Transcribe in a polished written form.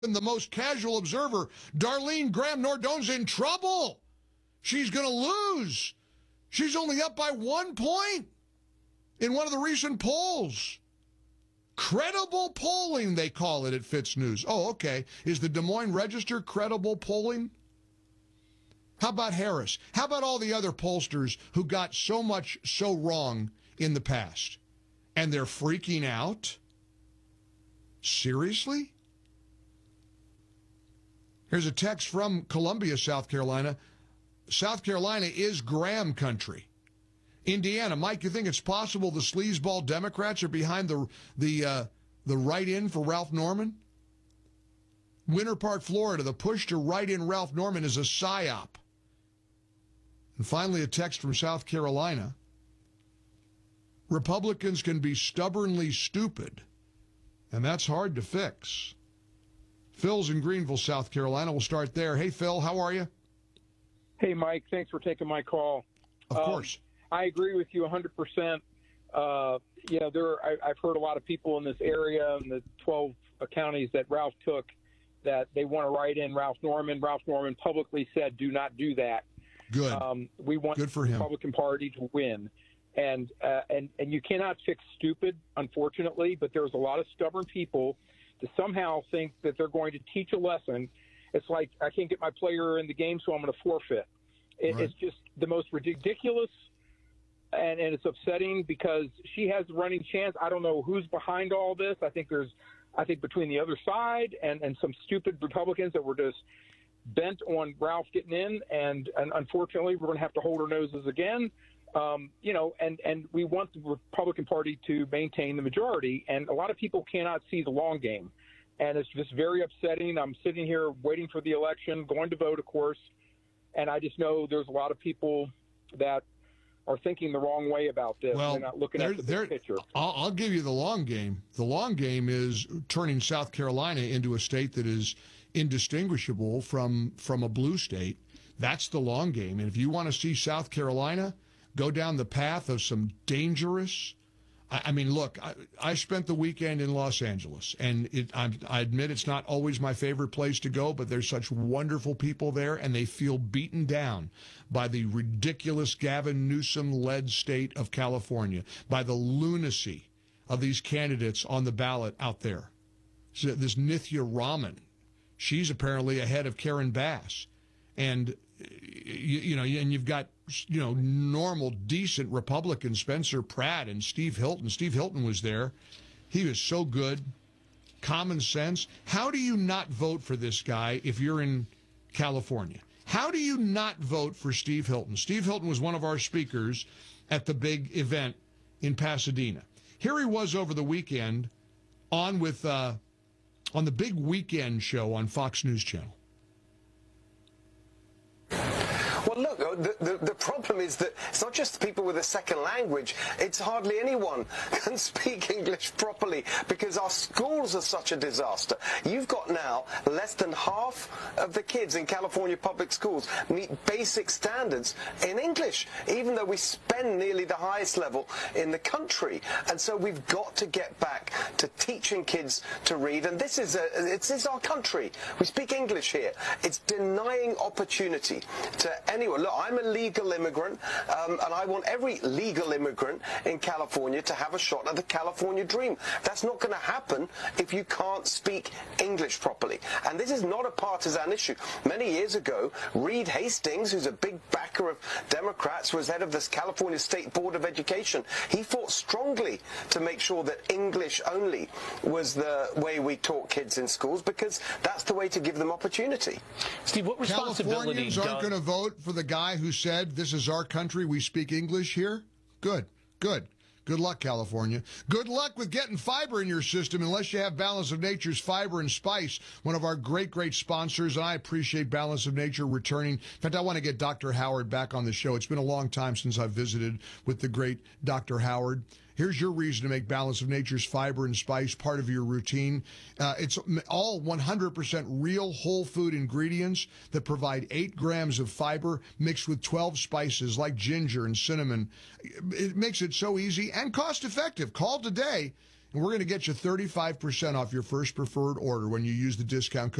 the most casual observer, Darlene Graham Nordon's in trouble. She's going to lose. She's only up by 1 point in one of the recent polls. Credible polling, they call it at Fitz News. Oh, okay. Is the Des Moines Register credible polling? How about Harris? How about all the other pollsters who got so much so wrong in the past? And they're freaking out? Seriously? Here's a text from Columbia, South Carolina. South Carolina is Graham country. Indiana, Mike, you think it's possible the sleazeball Democrats are behind the write-in for Ralph Norman? Winter Park, Florida, the push to write in Ralph Norman is a psyop. And finally, a text from South Carolina. Republicans can be stubbornly stupid, and that's hard to fix. Phil's in Greenville, South Carolina. We'll start there. Hey, Phil, how are you? Hey, Mike. Thanks for taking my call. Of course. I agree with you 100%. I've heard a lot of people in this area, in the 12 counties that Ralph took, that they want to write in Ralph Norman. Ralph Norman publicly said, do not do that. Good. We want Good for the him. Republican Party to win. And you cannot fix stupid, unfortunately, but there's a lot of stubborn people that somehow think that they're going to teach a lesson. It's like, I can't get my player in the game, so I'm going to forfeit. Right. It's just the most ridiculous, and it's upsetting because she has the running chance. I don't know who's behind all this. I think between the other side and some stupid Republicans that were just bent on Ralph getting in, and unfortunately, we're going to have to hold our noses again. And we want the Republican Party to maintain the majority, and a lot of people cannot see the long game, and it's just very upsetting. I'm sitting here waiting for the election, going to vote, of course, and I just know there's a lot of people that are thinking the wrong way about this. Well, they're not looking at the big picture. I'll give you the long game. The long game is turning South Carolina into a state that is indistinguishable from a blue state. That's the long game. And if you want to see South Carolina go down the path of some dangerous, I mean, look, I spent the weekend in Los Angeles, and I admit it's not always my favorite place to go, but there's such wonderful people there, and they feel beaten down by the ridiculous Gavin Newsom-led state of California, by the lunacy of these candidates on the ballot out there. So this Nithya Raman, she's apparently ahead of Karen Bass, and and you've got normal, decent Republicans, Spencer Pratt and Steve Hilton. Steve Hilton was there. He was so good. Common sense. How do you not vote for this guy if you're in California? How do you not vote for Steve Hilton? Steve Hilton was one of our speakers at the big event in Pasadena. Here he was over the weekend on the big weekend show on Fox News Channel. Well, look, the problem is that it's not just people with a second language. It's hardly anyone can speak English properly because our schools are such a disaster. You've got now less than half of the kids in California public schools meet basic standards in English, even though we spend nearly the highest level in the country. And so we've got to get back to teaching kids to read. And this is our country. We speak English here. It's denying opportunity to anyone. Look, I'm a legal immigrant, and I want every legal immigrant in California to have a shot at the California dream. That's not going to happen if you can't speak English properly. And this is not a partisan issue. Many years ago, Reed Hastings, who's a big backer of Democrats, was head of the California State Board of Education. He fought strongly to make sure that English only was the way we taught kids in schools, because that's the way to give them opportunity. Steve, what responsibility Californians aren't going to vote for the guy who said, this is our country, we speak English here? Good. Good luck, California. Good luck with getting fiber in your system, unless you have Balance of Nature's Fiber and Spice, one of our great sponsors, and I appreciate Balance of Nature returning. In fact, I want to get Dr. Howard back on the show. It's been a long time since I've visited with the great Dr. Howard. Here's your reason to make Balance of Nature's Fiber and Spice part of your routine. It's all 100% real whole food ingredients that provide 8 grams of fiber mixed with 12 spices like ginger and cinnamon. It makes it so easy and cost effective. Call today and we're going to get you 35% off your first preferred order when you use the discount code